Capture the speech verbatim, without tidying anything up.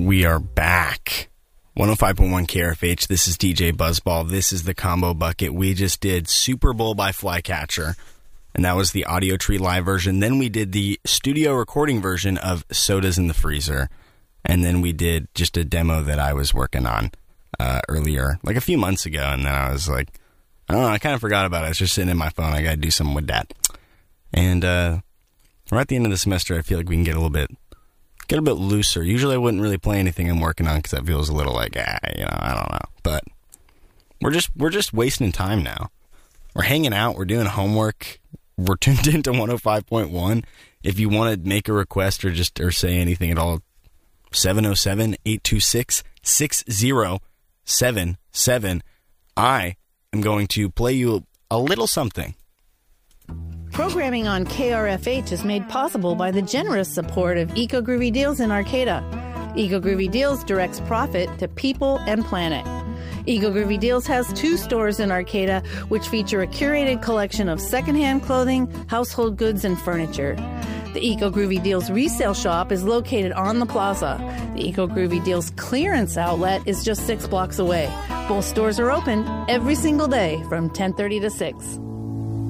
We are back. one oh five point one K R F H. This is D J Buzzball. This is the Combo Bucket. We just did Super Bowl by Flycatcher, and that was the Audio Tree live version. Then we did the studio recording version of Sodas in the Freezer, and then we did just a demo that I was working on uh, earlier, like a few months ago, and then I was like, I don't know, I kind of forgot about it. It's just sitting in my phone. I got to do something with that. And uh, we're at the end of the semester. I feel like we can get a little bit Get a bit looser. Usually I wouldn't really play anything I'm working on because that feels a little like, ah, you know, I don't know. But we're just we're just wasting time now. We're hanging out. We're doing homework. We're tuned into one oh five point one. If you want to make a request or just or say anything at all, seven oh seven, eight two six, six oh seven seven. I am going to play you a little something. Programming on K R F H is made possible by the generous support of Eco Groovy Deals in Arcata. Eco Groovy Deals directs profit to people and planet. Eco Groovy Deals has two stores in Arcata, which feature a curated collection of secondhand clothing, household goods, and furniture. The Eco Groovy Deals resale shop is located on the plaza. The Eco Groovy Deals clearance outlet is just six blocks away. Both stores are open every single day from ten thirty to six.